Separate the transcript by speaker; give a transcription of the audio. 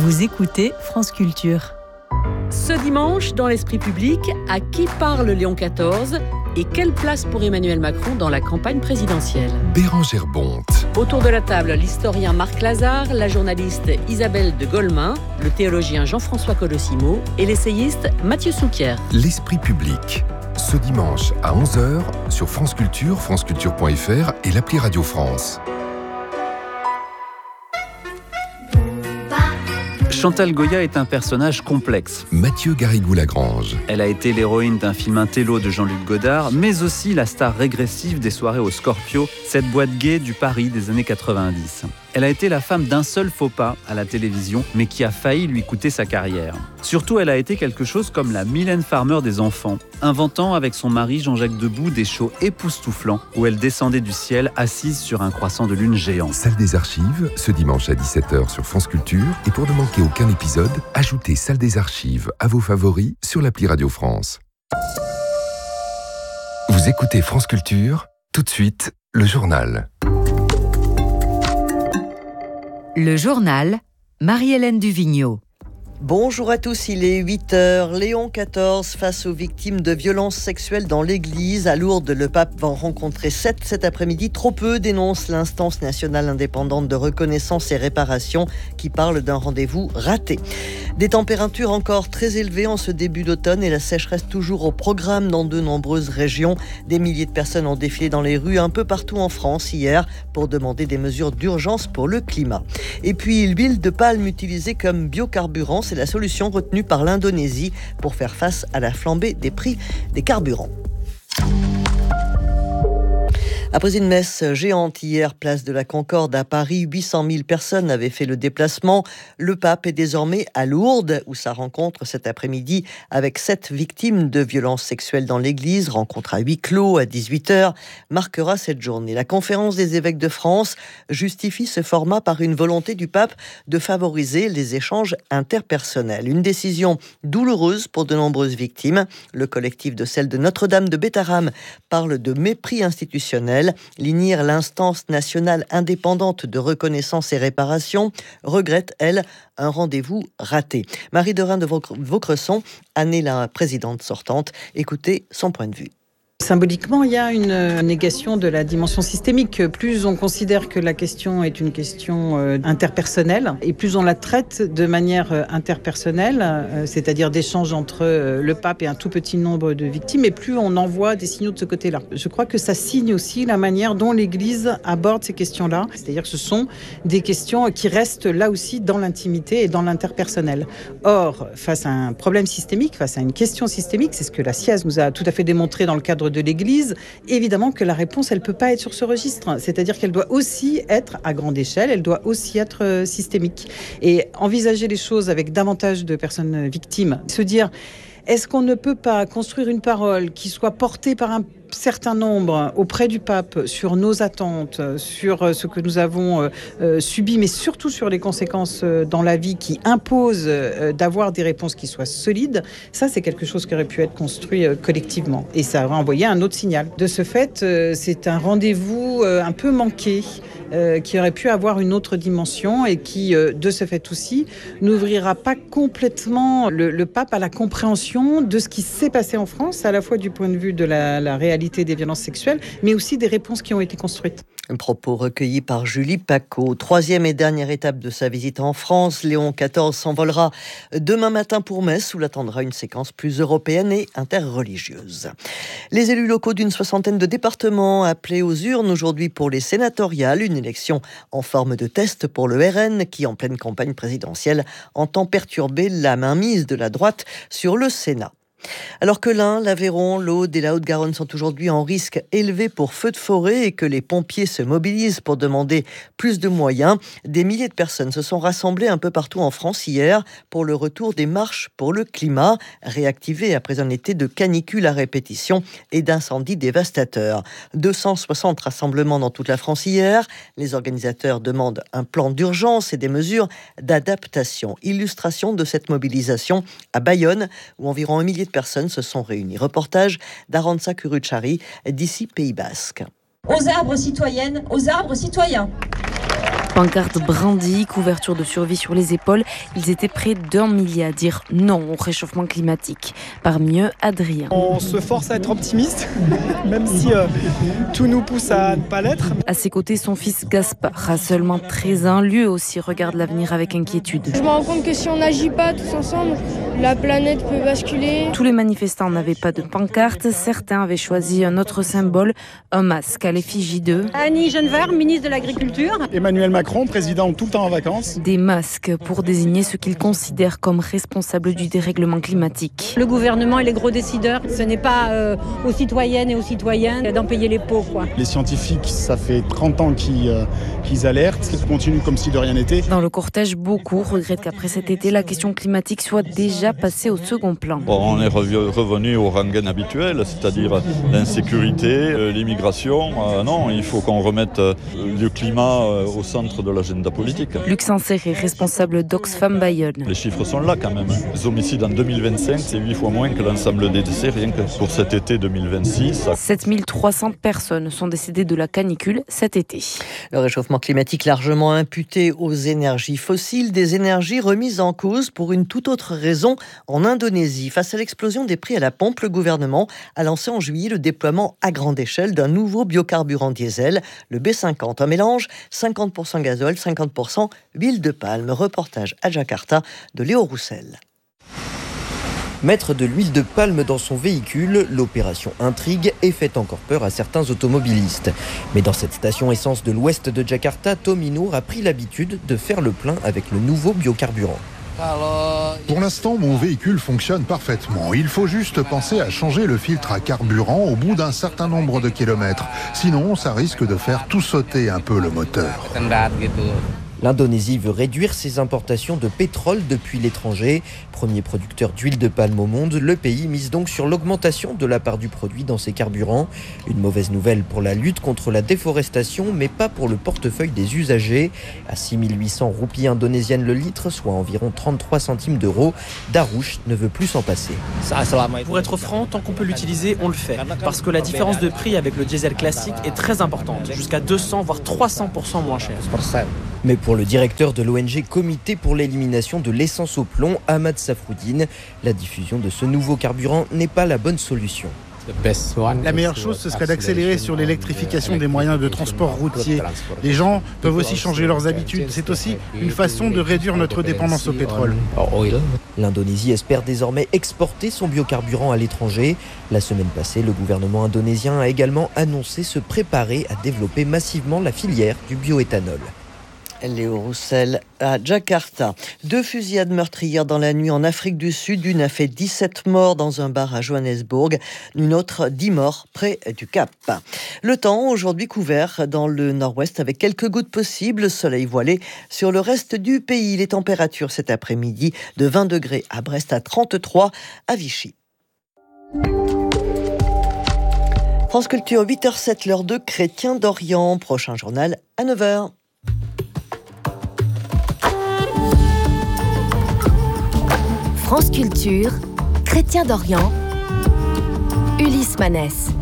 Speaker 1: Vous écoutez France Culture.
Speaker 2: Ce dimanche, dans l'esprit public, à qui parle Léon XIV et quelle place pour Emmanuel Macron dans la campagne présidentielle?
Speaker 3: Bérengère Bonte.
Speaker 2: Autour de la table, l'historien Marc Lazare, la journaliste Isabelle de Golemin, le théologien Jean-François Colosimo et l'essayiste Mathieu Souquier.
Speaker 3: L'esprit public. Ce dimanche à 11h sur France Culture, franceculture.fr et l'appli Radio France.
Speaker 4: Chantal Goya est un personnage complexe.
Speaker 3: Mathieu Garrigou-Lagrange.
Speaker 4: Elle a été l'héroïne d'un film intello de Jean-Luc Godard, mais aussi la star régressive des soirées au Scorpio, cette boîte gay du Paris des années 90. Elle a été la femme d'un seul faux pas à la télévision, mais qui a failli lui coûter sa carrière. Surtout, elle a été quelque chose comme la Mylène Farmer des enfants, inventant avec son mari Jean-Jacques Debout des shows époustouflants où elle descendait du ciel assise sur un croissant de lune géant.
Speaker 3: Salle des archives, ce dimanche à 17h sur France Culture. Et pour ne manquer aucun épisode, ajoutez Salle des archives à vos favoris sur l'appli Radio France. Vous écoutez France Culture, tout de suite, le journal.
Speaker 1: Le journal, Marie-Hélène Duvigneau.
Speaker 5: Bonjour à tous, il est 8h. Léon XIV face aux victimes de violences sexuelles dans l'église. À Lourdes, le pape va en rencontrer 7 cet après-midi. Trop peu, dénonce l'instance nationale indépendante de reconnaissance et réparation qui parle d'un rendez-vous raté. Des températures encore très élevées en ce début d'automne et la sécheresse toujours au programme dans de nombreuses régions. Des milliers de personnes ont défilé dans les rues un peu partout en France hier pour demander des mesures d'urgence pour le climat. Et puis l'huile de palme utilisée comme biocarburant, c'est la solution retenue par l'Indonésie pour faire face à la flambée des prix des carburants. Après une messe géante hier, place de la Concorde à Paris, 800 000 personnes avaient fait le déplacement. Le pape est désormais à Lourdes, où sa rencontre cet après-midi avec 7 victimes de violences sexuelles dans l'église, rencontre à huis clos à 18h, marquera cette journée. La conférence des évêques de France justifie ce format par une volonté du pape de favoriser les échanges interpersonnels. Une décision douloureuse pour de nombreuses victimes. Le collectif de celle de Notre-Dame de Bétharram parle de mépris institutionnel. L'INIR, l'instance nationale indépendante de reconnaissance et réparation, regrette, elle, un rendez-vous raté. Marie Derain de Vaucresson en est la présidente sortante. Écoutez son point de vue.
Speaker 6: Symboliquement, il y a une négation de la dimension systémique. Plus on considère que la question est une question interpersonnelle et plus on la traite de manière interpersonnelle, c'est-à-dire d'échange entre le pape et un tout petit nombre de victimes, et plus on envoie des signaux de ce côté-là. Je crois que ça signe aussi la manière dont l'Église aborde ces questions-là, c'est-à-dire que ce sont des questions qui restent là aussi dans l'intimité et dans l'interpersonnel. Or, face à un problème systémique, face à une question systémique, c'est ce que la SIAZ nous a tout à fait démontré dans le cadre de l'Église, évidemment que la réponse, elle ne peut pas être sur ce registre. C'est-à-dire qu'elle doit aussi être à grande échelle, elle doit aussi être systémique. Et envisager les choses avec davantage de personnes victimes, se dire, est-ce qu'on ne peut pas construire une parole qui soit portée par un certain nombre auprès du pape sur nos attentes, sur ce que nous avons subi, mais surtout sur les conséquences dans la vie qui imposent d'avoir des réponses qui soient solides. Ça, c'est quelque chose qui aurait pu être construit collectivement. Et ça aurait envoyé un autre signal. De ce fait, c'est un rendez-vous un peu manqué qui aurait pu avoir une autre dimension et qui, de ce fait aussi, n'ouvrira pas complètement le pape à la compréhension de ce qui s'est passé en France, à la fois du point de vue de la réalité des violences sexuelles, mais aussi des réponses qui ont été construites.
Speaker 5: Un propos recueilli par Julie Pacaud. Troisième et dernière étape de sa visite en France, Léon XIV s'envolera demain matin pour Metz, où l'attendra une séquence plus européenne et interreligieuse. Les élus locaux d'une 60aine de départements appelés aux urnes aujourd'hui pour les sénatoriales, une élection en forme de test pour le RN qui, en pleine campagne présidentielle, entend perturber la mainmise de la droite sur le Sénat. Alors que l'Ain, l'Aveyron, l'Aude et la Haute-Garonne sont aujourd'hui en risque élevé pour feux de forêt et que les pompiers se mobilisent pour demander plus de moyens, des milliers de personnes se sont rassemblées un peu partout en France hier pour le retour des marches pour le climat, réactivées après un été de canicule à répétition et d'incendies dévastateurs. 260 rassemblements dans toute la France hier. Les organisateurs demandent un plan d'urgence et des mesures d'adaptation. Illustration de cette mobilisation à Bayonne, où environ 1 millier de personnes se sont réunies. Reportage d'Arantxa Kuruchari d'ici Pays Basque.
Speaker 7: Aux arbres citoyennes, aux arbres citoyens. Pancartes brandies, couverture de survie sur les épaules, ils étaient près d'1 millier à dire non au réchauffement climatique. Parmi eux, Adrien.
Speaker 8: On se force à être optimiste, même si tout nous pousse à ne pas l'être.
Speaker 7: À ses côtés, son fils Gaspard, à seulement 13 ans, lui aussi regarde l'avenir avec inquiétude.
Speaker 9: Je me rends compte que si on n'agit pas tous ensemble, la planète peut basculer.
Speaker 7: Tous les manifestants n'avaient pas de pancarte, certains avaient choisi un autre symbole, un masque à l'effigie d'eux.
Speaker 10: Annie Genevard, ministre de l'Agriculture.
Speaker 8: Emmanuel Macron, président tout le temps en vacances.
Speaker 7: Des masques pour désigner ceux qu'ils considèrent comme responsables du dérèglement climatique.
Speaker 10: Le gouvernement et les gros décideurs, ce n'est pas aux citoyennes et aux citoyens d'en payer les pots, quoi.
Speaker 8: Les scientifiques, ça fait 30 ans qu'ils alertent, qu'ils continuent comme si de rien n'était.
Speaker 7: Dans le cortège, beaucoup regrettent qu'après cet été, la question climatique soit déjà passée au second plan.
Speaker 11: On est revenu aux rengaines habituelles, c'est-à-dire l'insécurité, l'immigration. Non, il faut qu'on remette le climat au centre de l'agenda politique.
Speaker 7: Luc Sanceré, responsable d'Oxfam Bayonne.
Speaker 11: Les chiffres sont là quand même. Les homicides en 2025, c'est 8 fois moins que l'ensemble des décès, rien que pour cet été 2026.
Speaker 7: 7300 personnes sont décédées de la canicule cet été.
Speaker 5: Le réchauffement climatique largement imputé aux énergies fossiles, des énergies remises en cause pour une toute autre raison en Indonésie. Face à l'explosion des prix à la pompe, le gouvernement a lancé en juillet le déploiement à grande échelle d'un nouveau biocarburant diesel, le B50. Un mélange 50% gazole, 50% huile de palme. Reportage à Jakarta de Léo Roussel.
Speaker 12: Mettre de l'huile de palme dans son véhicule, l'opération intrigue et fait encore peur à certains automobilistes. Mais dans cette station essence de l'ouest de Jakarta, Tommy Noor a pris l'habitude de faire le plein avec le nouveau biocarburant.
Speaker 13: Pour l'instant, mon véhicule fonctionne parfaitement. Il faut juste penser à changer le filtre à carburant au bout d'un certain nombre de kilomètres. Sinon, ça risque de faire tout sauter un peu le moteur.
Speaker 12: L'Indonésie veut réduire ses importations de pétrole depuis l'étranger. Premier producteur d'huile de palme au monde, le pays mise donc sur l'augmentation de la part du produit dans ses carburants. Une mauvaise nouvelle pour la lutte contre la déforestation, mais pas pour le portefeuille des usagers. À 6800 roupies indonésiennes le litre, soit environ 33 centimes d'euros, Darouche ne veut plus s'en passer.
Speaker 14: Pour être franc, tant qu'on peut l'utiliser, on le fait. Parce que la différence de prix avec le diesel classique est très importante, jusqu'à 200 voire 300% moins cher.
Speaker 12: Mais pour le directeur de l'ONG Comité pour l'élimination de l'essence au plomb, Ahmad Safroudine, la diffusion de ce nouveau carburant n'est pas la bonne solution.
Speaker 15: La meilleure chose, ce serait d'accélérer sur l'électrification des moyens de transport routier. Les gens peuvent aussi changer leurs habitudes. C'est aussi une façon de réduire notre dépendance au pétrole.
Speaker 12: L'Indonésie espère désormais exporter son biocarburant à l'étranger. La semaine passée, le gouvernement indonésien a également annoncé se préparer à développer massivement la filière du bioéthanol.
Speaker 5: Léo Roussel à Jakarta. 2 fusillades meurtrières dans la nuit en Afrique du Sud. Une a fait 17 morts dans un bar à Johannesburg. Une autre, 10 morts près du Cap. Le temps, aujourd'hui couvert dans le nord-ouest avec quelques gouttes possibles. Soleil voilé sur le reste du pays. Les températures cet après-midi de 20 degrés à Brest à 33 à Vichy. France Culture, 8h07, l'heure de Chrétien d'Orient. Prochain journal à 9h.
Speaker 16: France Culture, Chrétien d'Orient, Ulysse Manès.